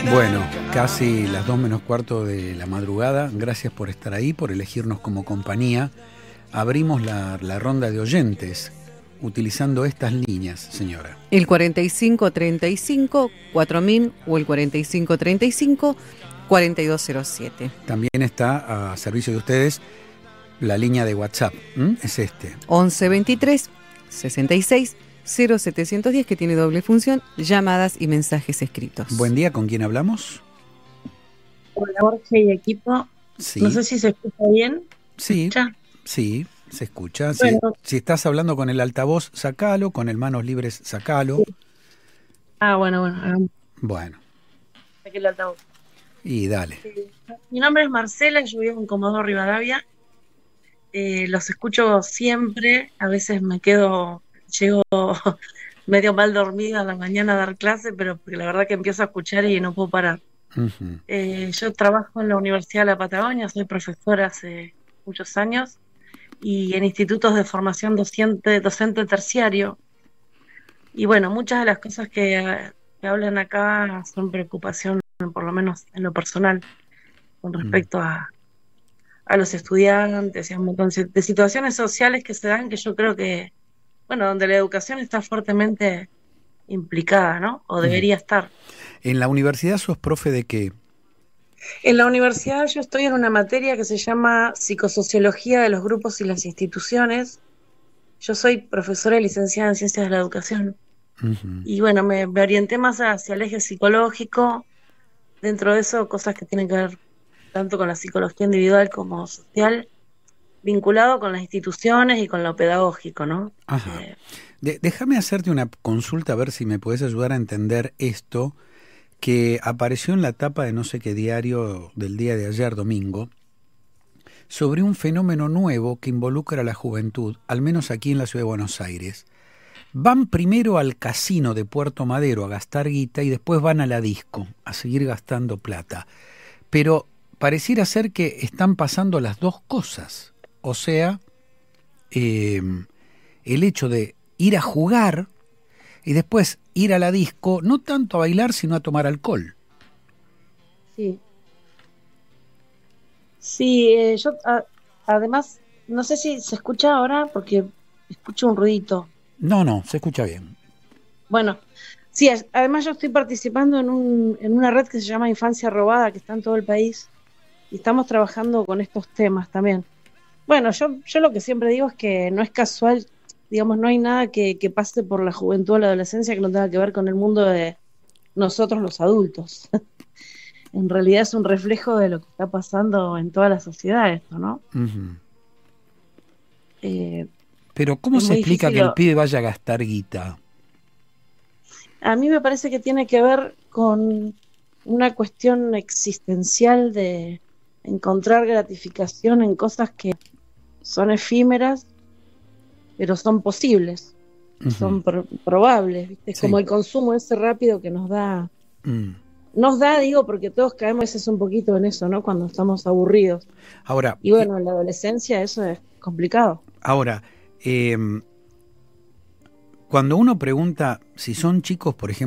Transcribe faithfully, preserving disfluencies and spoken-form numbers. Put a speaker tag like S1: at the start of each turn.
S1: Bueno, casi las dos menos cuarto de la madrugada. Gracias por estar ahí, por elegirnos como compañía. Abrimos la, la ronda de oyentes utilizando estas líneas, señora.
S2: El cuarenta y cinco treinta y cinco cuatro mil o el cuarenta y cinco treinta y cinco cuarenta y dos cero siete.
S1: También está a servicio de ustedes la línea de WhatsApp. ¿Mm? Es este.
S2: once veintitrés sesenta y seis cero setecientos diez, que tiene doble función, llamadas y mensajes escritos.
S1: Buen día, ¿con quién hablamos?
S3: Hola, Jorge y equipo.
S1: Sí.
S3: No sé si se escucha bien.
S1: Sí,
S3: ¿Escucha?
S1: sí, se escucha.
S3: Bueno.
S1: Si, si estás hablando con el altavoz, sacalo, con el manos libres, sacalo.
S3: Sí. Ah, bueno, bueno. hagamos.
S1: Bueno,
S3: Saqué el altavoz.
S1: y dale.
S3: Eh, mi nombre es Marcela, yo vivo en Comodoro Rivadavia. Eh, los escucho siempre, a veces me quedo, llego medio mal dormida a la mañana a dar clase, pero porque la verdad que empiezo a escuchar y no puedo parar.
S1: Uh-huh.
S3: Eh, yo trabajo en la Universidad de la Patagonia, soy profesora hace muchos años y en institutos de formación docente, docente terciario. Y bueno, muchas de las cosas que, que hablan acá son preocupación, por lo menos en lo personal, con respecto uh-huh. a a los estudiantes y a un montón de situaciones sociales que se dan, que yo creo que, bueno, donde la educación está fuertemente implicada, ¿no? O debería uh-huh. estar.
S1: ¿En la universidad sos profe de qué?
S3: En la universidad yo estoy en una materia que se llama Psicosociología de los grupos y las instituciones. Yo soy profesora y licenciada en Ciencias de la Educación. Uh-huh. Y bueno, me, me orienté más hacia el eje psicológico. Dentro de eso, cosas que tienen que ver tanto con la psicología individual como social, vinculado con las instituciones y con lo pedagógico, ¿no?
S1: Ajá.
S3: Eh,
S1: De, déjame hacerte una consulta, a ver si me puedes ayudar a entender esto, que apareció en la tapa de no sé qué diario del día de ayer, domingo, sobre un fenómeno nuevo que involucra a la juventud, al menos aquí en la ciudad de Buenos Aires. Van primero al casino de Puerto Madero a gastar guita y después van a la disco a seguir gastando plata. Pero pareciera ser que están pasando las dos cosas. O sea, eh, el hecho de ir a jugar y después ir a la disco, no tanto a bailar, sino a tomar alcohol.
S3: Sí. Sí, eh, yo a, además, no sé si se escucha ahora porque escucho un ruidito.
S1: No, no, se escucha bien.
S3: Bueno, sí, además yo estoy participando en, un, en una red que se llama Infancia Robada, que está en todo el país. Y estamos trabajando con estos temas también. Bueno, yo, yo lo que siempre digo es que no es casual, digamos, no hay nada que, que pase por la juventud o la adolescencia que no tenga que ver con el mundo de nosotros los adultos. En realidad es un reflejo de lo que está pasando en toda la sociedad esto, ¿no?
S1: Uh-huh.
S3: Eh,
S1: Pero ¿cómo se explica que el pibe vaya a gastar guita?
S3: A mí me parece que tiene que ver con una cuestión existencial de encontrar gratificación en cosas que son efímeras, pero son posibles, uh-huh. son pro- probables, ¿viste? Es sí. Como el consumo ese rápido que nos da, mm. nos da, digo, porque todos caemos a veces un poquito en eso, ¿no? Cuando estamos aburridos.
S1: Ahora,
S3: y bueno, en la adolescencia eso es complicado.
S1: Ahora, eh, cuando uno pregunta si son chicos, por ejemplo,